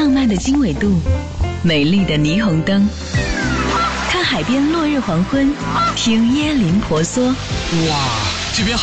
浪漫的经纬度，美丽的霓虹灯，看海边落日黄昏，听椰林婆娑。 哇，这边